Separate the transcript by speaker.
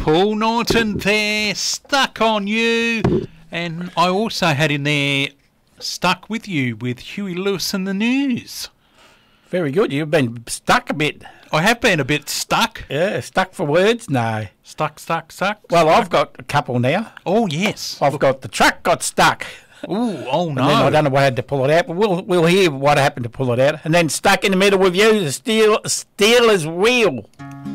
Speaker 1: Paul Norton there, Stuck on You. And I also had in there Stuck With You with Huey Lewis and the News.
Speaker 2: Very good. You've been stuck a bit.
Speaker 1: I have been a bit stuck.
Speaker 2: Yeah, stuck for words? No.
Speaker 1: Stuck.
Speaker 2: Well, I've got a couple now.
Speaker 1: Oh, yes.
Speaker 2: I've got The Truck Got Stuck.
Speaker 1: Ooh, oh, no.
Speaker 2: And then I don't know what I had to pull it out, but we'll hear what happened to pull it out. And then Stuck in the Middle with You, the Steelers Wheel.